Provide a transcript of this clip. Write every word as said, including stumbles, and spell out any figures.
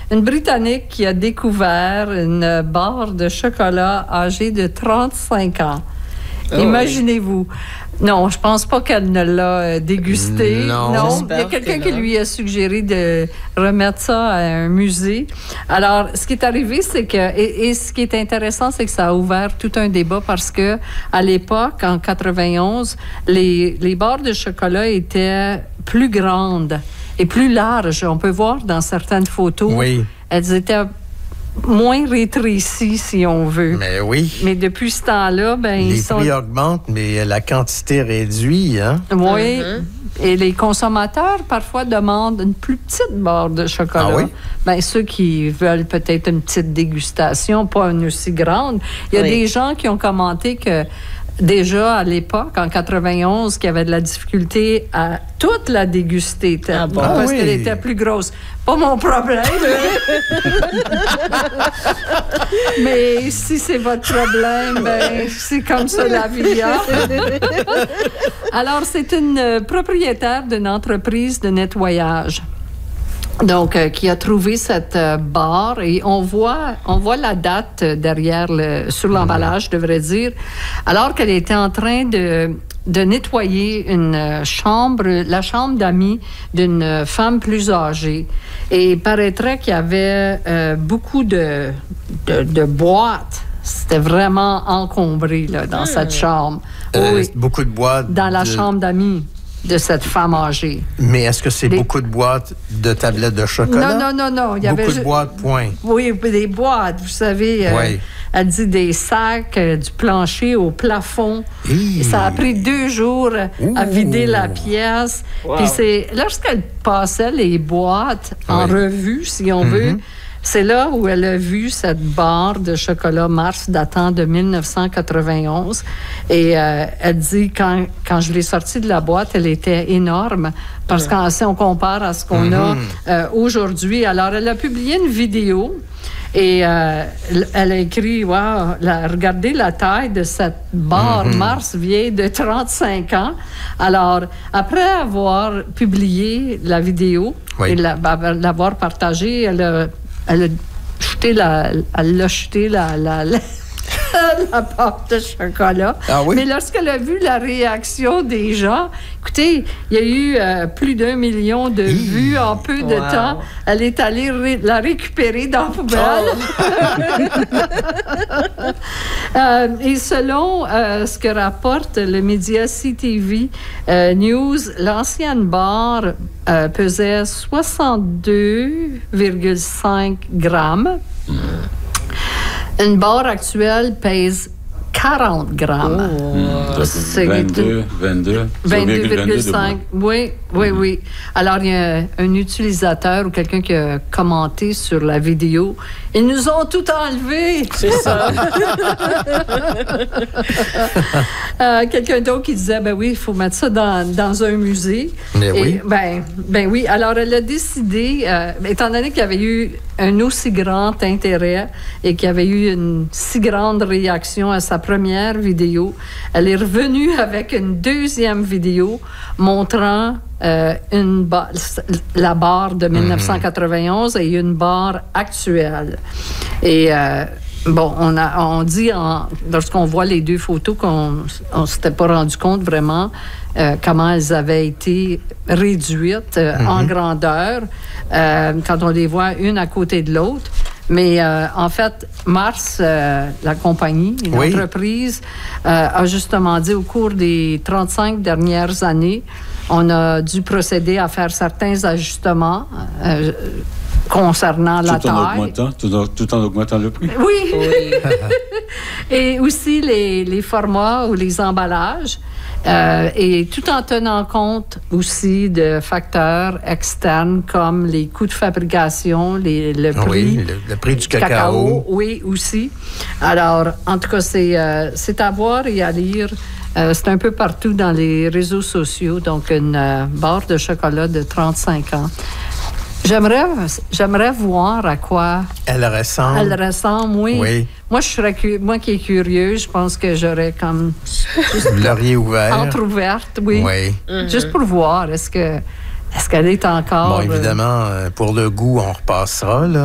une Britannique qui a découvert une barre de chocolat âgée de trente-cinq ans. Oh, imaginez-vous. Oui. Non, je pense pas qu'elle ne l'a dégusté. Non. non. Il y a quelqu'un qui lui a suggéré de remettre ça à un musée. Alors, ce qui est arrivé, c'est que... Et, et ce qui est intéressant, c'est que ça a ouvert tout un débat parce que à l'époque, en quatre-vingt-onze, les, les barres de chocolat étaient plus grandes et plus larges. On peut voir dans certaines photos, oui. elles étaient moins rétrécies, si on veut. Mais oui. Mais depuis ce temps-là, ben les ils sont... prix augmentent, mais la quantité réduit, hein? Oui. Mm-hmm. Et les consommateurs, parfois, demandent une plus petite barre de chocolat. Ah oui? Ben, ceux qui veulent peut-être une petite dégustation, pas une aussi grande. Il y a oui. des gens qui ont commenté que déjà, à l'époque, en quatre-vingt-onze, qu'il y avait de la difficulté à toute la déguster, ah bon? parce ah oui. qu'elle était plus grosse. Pas mon problème. Mais si c'est votre problème, ben, c'est comme ça la vie. Hein? Alors, c'est une propriétaire d'une entreprise de nettoyage. Donc, euh, qui a trouvé cette euh, barre et on voit, on voit la date derrière le, sur l'emballage, je devrais dire, alors qu'elle était en train de, de nettoyer une chambre, la chambre d'amis d'une femme plus âgée. Et il paraîtrait qu'il y avait euh, beaucoup de, de, de boîtes. C'était vraiment encombré là, dans mmh. cette chambre. Euh, oui, beaucoup de boîtes. Dans la de... chambre d'amis de cette femme âgée. Mais est-ce que c'est des... beaucoup de boîtes de tablettes de chocolat? Non, non, non, non. Il y beaucoup avait de boîtes, point. Oui, des boîtes, vous savez. Oui. Euh, elle dit des sacs euh, du plancher au plafond. Et... Ça a pris deux jours Ouh. à vider la pièce. Wow. Puis c'est lorsqu'elle passait les boîtes en oui. revue, si on mm-hmm. veut, c'est là où elle a vu cette barre de chocolat Mars datant de dix-neuf cent quatre-vingt-onze. Et euh, elle dit, quand, quand je l'ai sortie de la boîte, elle était énorme. Parce que si on compare à ce qu'on mm-hmm. a euh, aujourd'hui. Alors, elle a publié une vidéo et euh, elle a écrit, wow, la, regardez la taille de cette barre mm-hmm. Mars vieille de trente-cinq ans. Alors, après avoir publié la vidéo oui. et la, l'avoir partagée, elle a Elle a jeté la, elle a jeté la, la, la, la barre de chocolat. Ah oui? Mais lorsqu'elle a vu la réaction des gens, écoutez, il y a eu euh, plus d'un million de vues en peu de wow. temps. Elle est allée ré- la récupérer dans la poubelle. Oh. euh, et selon euh, ce que rapporte le média C T V euh, News, l'ancienne barre euh, pesait soixante-deux virgule cinq grammes. Mm. Une barre actuelle pèse quarante grammes. Oh. C'est vingt-deux, vingt-deux, vingt-deux virgule cinq. Oui, oui, mm-hmm. oui. Alors, il y a un utilisateur ou quelqu'un qui a commenté sur la vidéo. Ils nous ont tout enlevé. C'est ça. euh, quelqu'un d'autre qui disait, ben oui, il faut mettre ça dans, dans un musée. Mais Et, oui. Ben, ben oui. Alors, elle a décidé, euh, étant donné qu'il y avait eu un aussi grand intérêt et qu'il y avait eu une si grande réaction à sa première vidéo, elle est revenue avec une deuxième vidéo montrant euh, une ba- la barre de dix-neuf cent quatre-vingt-onze et une barre actuelle. Et euh, bon, on, a, on dit, en, lorsqu'on voit les deux photos, qu'on ne s'était pas rendu compte vraiment euh, comment elles avaient été réduites euh, mm-hmm. en grandeur euh, quand on les voit une à côté de l'autre. Mais euh, en fait, Mars, euh, la compagnie, une oui. entreprise, euh, a justement dit au cours des trente-cinq dernières années, on a dû procéder à faire certains ajustements euh, concernant tout la en taille. Augmentant, tout, en, tout en augmentant le prix. Oui. Oui. Et aussi les, les formats ou les emballages. Euh, et tout en tenant compte aussi de facteurs externes comme les coûts de fabrication, les, le prix, oui, le, le prix du cacao. cacao. Oui, aussi. Alors, en tout cas, c'est, euh, c'est à voir et à lire. Euh, c'est un peu partout dans les réseaux sociaux. Donc, une euh, barre de chocolat de trente-cinq ans. J'aimerais, j'aimerais voir à quoi elle ressemble. Elle ressemble, oui. oui. Moi, je serais cu- moi qui est curieuse, je pense que j'aurais comme juste vous l'auriez ouvert. Entrouverte, oui. Oui. Mm-hmm. Juste pour voir, est-ce que est-ce qu'elle est encore. Bon, évidemment, euh, pour le goût, on repassera, là.